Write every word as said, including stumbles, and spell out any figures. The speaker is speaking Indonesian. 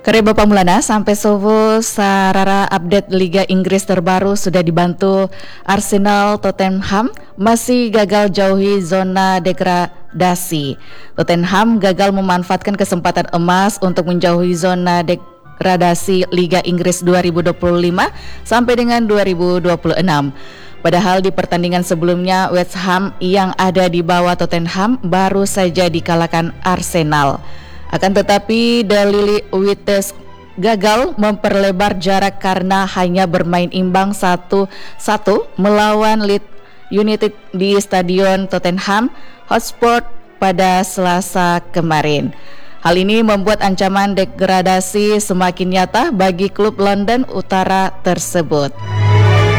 Kare Bapak Mulana, sampai subuh sarara update Liga Inggris terbaru sudah dibantu Arsenal. Tottenham masih gagal jauhi zona degradasi. Tottenham gagal memanfaatkan kesempatan emas untuk menjauhi zona degradasi Liga Inggris dua ribu dua puluh lima sampai dengan dua ribu dua puluh enam. Padahal di pertandingan sebelumnya West Ham yang ada di bawah Tottenham baru saja dikalahkan Arsenal. Akan tetapi Daily Witness gagal memperlebar jarak karena hanya bermain imbang satu satu melawan Leeds United di Stadion Tottenham Hotspur pada Selasa kemarin. Hal ini membuat ancaman degradasi semakin nyata bagi klub London Utara tersebut.